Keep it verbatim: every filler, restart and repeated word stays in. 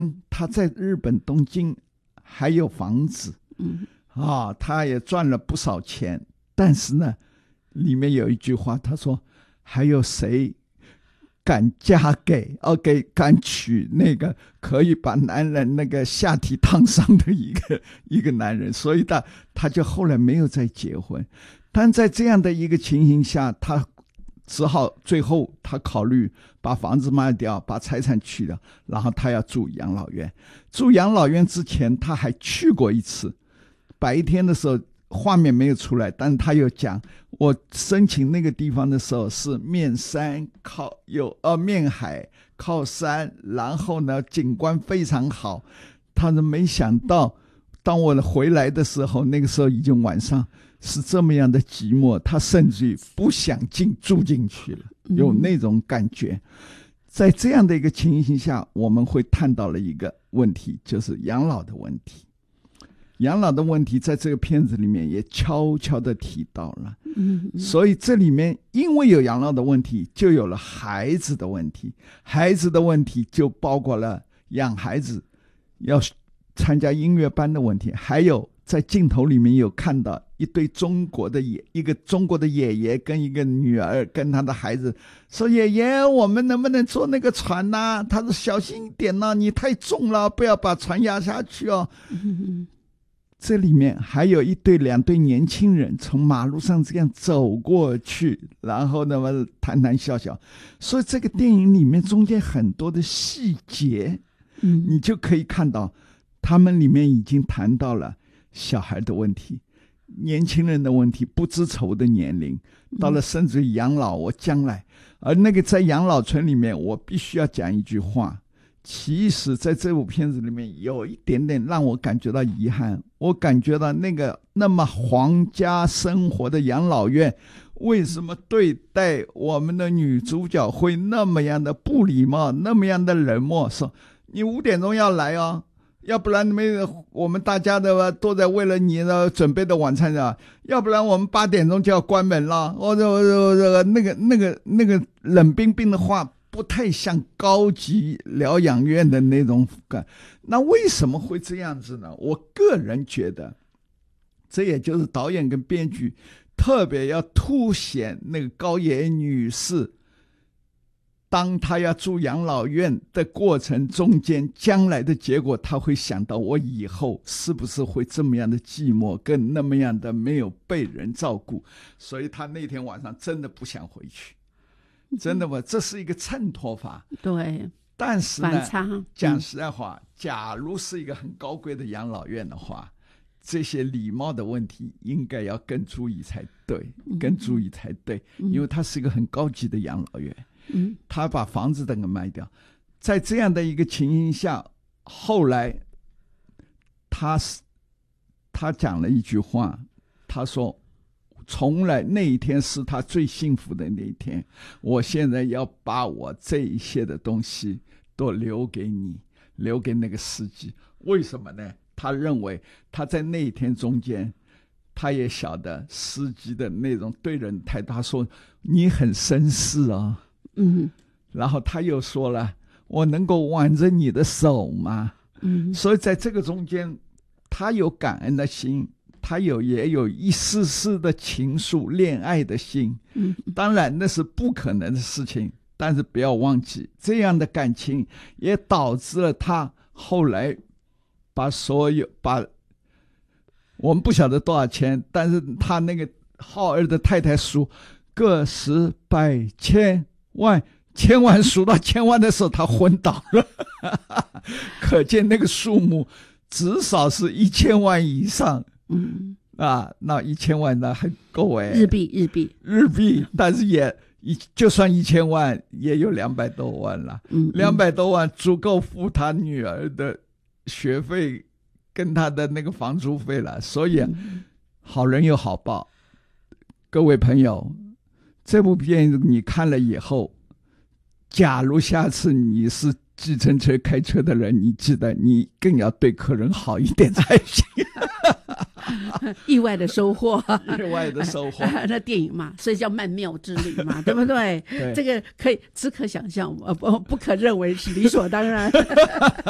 他在日本东京还有房子， 嗯啊，他也赚了不少钱，但是呢，里面有一句话，他说还有谁敢嫁给哦给敢娶那个可以把男人那个下体烫伤的一个一个男人，所以他他就后来没有再结婚。但在这样的一个情形下，他只好最后他考虑把房子卖掉，把财产去掉，然后他要住养老院。住养老院之前他还去过一次，白天的时候画面没有出来，但他有讲，我申请那个地方的时候是面山靠有呃面海靠山，然后呢景观非常好。他说没想到当我回来的时候，那个时候已经晚上，是这么样的寂寞，他甚至于不想进住进去了，有那种感觉。在这样的一个情形下，我们会探到了一个问题，就是养老的问题。养老的问题在这个片子里面也悄悄地提到了，嗯，所以这里面因为有养老的问题，就有了孩子的问题，孩子的问题就包括了养孩子要参加音乐班的问题，还有在镜头里面有看到一对中国的爷，一个中国的爷爷跟一个女儿跟他的孩子说，爷爷我们能不能坐那个船啊？他说小心一点啊，你太重了，不要把船压下去哦。嗯，这里面还有一对两对年轻人从马路上这样走过去，然后呢谈谈笑笑。所以这个电影里面中间很多的细节，嗯，你就可以看到他们里面已经谈到了小孩的问题，年轻人的问题，不知愁的年龄，到了甚至于养老，我将来，而那个在养老村里面，我必须要讲一句话，其实在这部片子里面有一点点让我感觉到遗憾，我感觉到那个那么皇家生活的养老院，为什么对待我们的女主角会那么样的不礼貌，那么样的冷漠，说你五点钟要来哦，要不然没我们大家的都在为了你的准备的晚餐啊，要不然我们八点钟就要关门了。我这我那个那个那个冷冰冰的话，不太像高级疗养院的那种感。那为什么会这样子呢？我个人觉得，这也就是导演跟编剧特别要凸显那个高野女士。当他要住养老院的过程中间，将来的结果他会想到，我以后是不是会这么样的寂寞，跟那么样的没有被人照顾，所以他那天晚上真的不想回去，真的吗？这是一个衬托法。 对， 但是呢，讲实在话， 嗯， 假如是一个很高贵的养老院的话，这些礼貌的问题应该要更注意才对，更注意才对，因为它是一个很高级的养老院。嗯，他把房子等个卖掉，在这样的一个情形下，后来他他讲了一句话，他说从来那一天是他最幸福的那一天，我现在要把我这一些的东西都留给你，留给那个司机。为什么呢？他认为他在那一天中间，他也晓得司机的那种对人态度，他说你很绅士啊。嗯，然后他又说了，我能够挽着你的手吗？嗯，所以在这个中间，他有感恩的心，他有也有一丝丝的情愫、恋爱的心。嗯，当然那是不可能的事情，但是不要忘记，这样的感情也导致了他后来把所有把我们不晓得多少钱，但是他那个浩儿的太太数个十百千万，千万数到千万的时候他昏倒了可见那个数目至少是一千万以上。嗯啊，那一千万那很够哎， 日币日币日币，但是也就算一千万也有两百多万了。嗯，两百多万足够付他女儿的学费跟他的那个房租费了。所以、啊嗯、好人有好报，各位朋友，这部电影你看了以后，假如下次你是计程车开车的人，你记得你更要对客人好一点才行意外的收获意外的收获那电影嘛，所以叫曼妙之旅嘛对不对？对，这个可以只可想象，不不可认为是理所当然